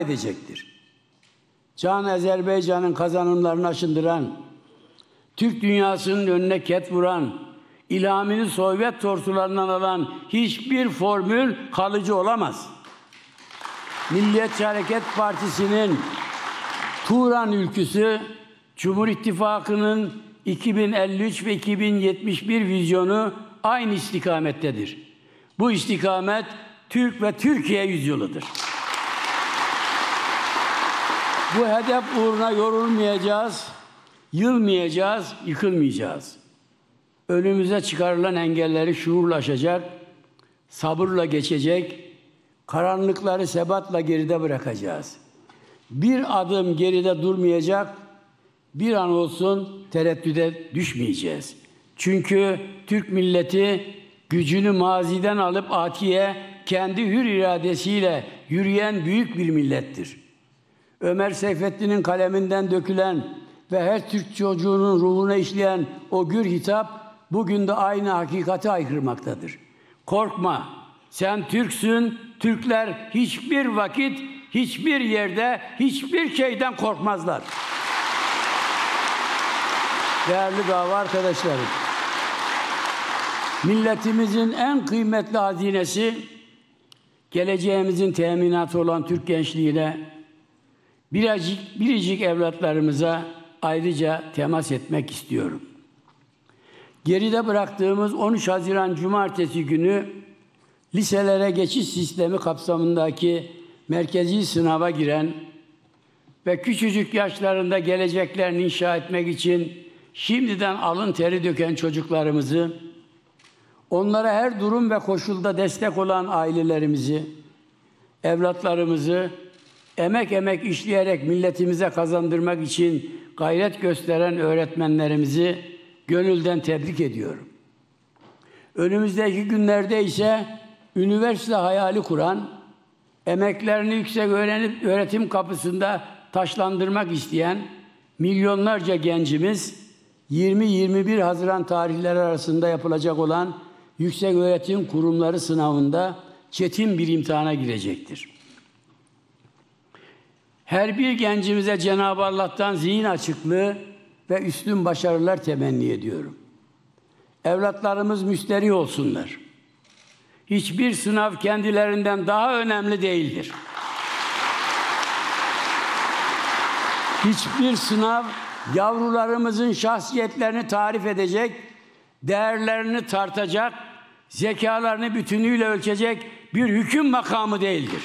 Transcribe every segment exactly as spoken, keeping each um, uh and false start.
edecektir. Can Azerbaycan'ın kazanımlarını aşındıran, Türk dünyasının önüne ket vuran, ilhamını Sovyet tortularından alan hiçbir formül kalıcı olamaz. Milliyetçi Hareket Partisi'nin Turan ülküsü, Cumhur İttifakı'nın iki bin elli üç ve iki bin yetmiş bir vizyonu aynı istikamettedir. Bu istikamet Türk ve Türkiye yüzyılıdır. Bu hedef uğruna yorulmayacağız, yılmayacağız, yıkılmayacağız. Önümüze çıkarılan engelleri şuurla aşacak, sabırla geçecek, karanlıkları sebatla geride bırakacağız. Bir adım geride durmayacak, bir an olsun tereddüde düşmeyeceğiz. Çünkü Türk milleti gücünü maziden alıp atiye, kendi hür iradesiyle yürüyen büyük bir millettir. Ömer Seyfettin'in kaleminden dökülen ve her Türk çocuğunun ruhuna işleyen o gür hitap bugün de aynı hakikati haykırmaktadır. Korkma, sen Türksün, Türkler hiçbir vakit, hiçbir yerde, hiçbir şeyden korkmazlar. Değerli dava arkadaşlarım, milletimizin en kıymetli hazinesi, geleceğimizin teminatı olan Türk gençliğine, biricik, biricik evlatlarımıza ayrıca temas etmek istiyorum. Geride bıraktığımız on üç Haziran Cumartesi günü liselere geçiş sistemi kapsamındaki merkezi sınava giren ve küçücük yaşlarında geleceklerini inşa etmek için şimdiden alın teri döken çocuklarımızı, onlara her durum ve koşulda destek olan ailelerimizi, evlatlarımızı, emek emek işleyerek milletimize kazandırmak için gayret gösteren öğretmenlerimizi gönülden tebrik ediyorum. Önümüzdeki günlerde ise üniversite hayali kuran, emeklerini yüksek öğretim kapısında taşlandırmak isteyen milyonlarca gencimiz yirmi yirmi bir Haziran tarihleri arasında yapılacak olan yükseköğretim kurumları sınavında çetin bir imtihana girecektir. Her bir gencimize Cenab-ı Allah'tan zihin açıklığı ve üstün başarılar temenni ediyorum. Evlatlarımız müsterih olsunlar. Hiçbir sınav kendilerinden daha önemli değildir. Hiçbir sınav yavrularımızın şahsiyetlerini tarif edecek, değerlerini tartacak, zekalarını bütünüyle ölçecek bir hüküm makamı değildir.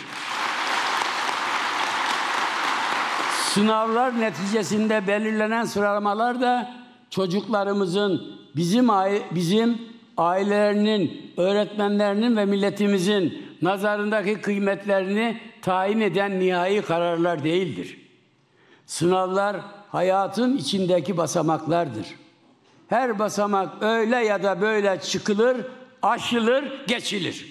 Sınavlar neticesinde belirlenen sıralamalar da çocuklarımızın, bizim bizim ailelerinin, öğretmenlerinin ve milletimizin nazarındaki kıymetlerini tayin eden nihai kararlar değildir. Sınavlar hayatın içindeki basamaklardır. Her basamak öyle ya da böyle çıkılır, aşılır, geçilir.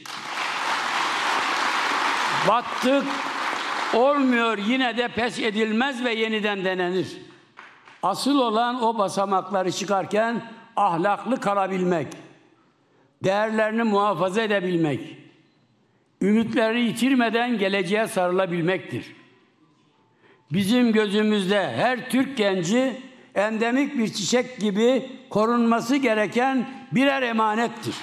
Battık, olmuyor, yine de pes edilmez ve yeniden denenir. Asıl olan o basamakları çıkarken ahlaklı kalabilmek, değerlerini muhafaza edebilmek, ümitlerini yitirmeden geleceğe sarılabilmektir. Bizim gözümüzde her Türk genci endemik bir çiçek gibi korunması gereken birer emanettir.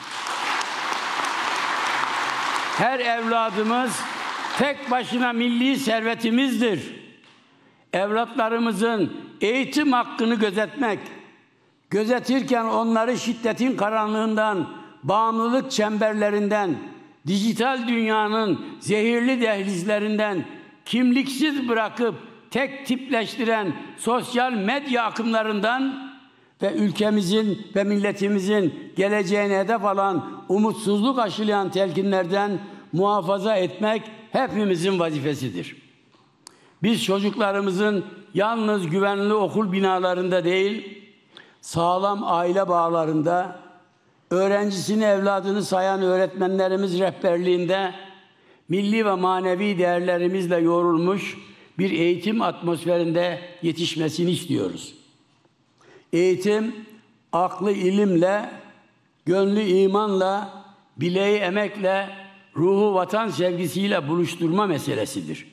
Her evladımız tek başına milli servetimizdir. Evlatlarımızın eğitim hakkını gözetmek, gözetirken onları şiddetin karanlığından, bağımlılık çemberlerinden, dijital dünyanın zehirli dehlizlerinden kimliksiz bırakıp tek tipleştiren sosyal medya akımlarından ve ülkemizin ve milletimizin geleceğine hedef alan umutsuzluk aşılayan telkinlerden muhafaza etmek hepimizin vazifesidir. Biz çocuklarımızın yalnız güvenli okul binalarında değil, sağlam aile bağlarında, öğrencisini, evladını sayan öğretmenlerimiz rehberliğinde, milli ve manevi değerlerimizle yoğrulmuş bir eğitim atmosferinde yetişmesini istiyoruz. Eğitim, aklı ilimle, gönlü imanla, bileği emekle, ruhu vatan sevgisiyle buluşturma meselesidir.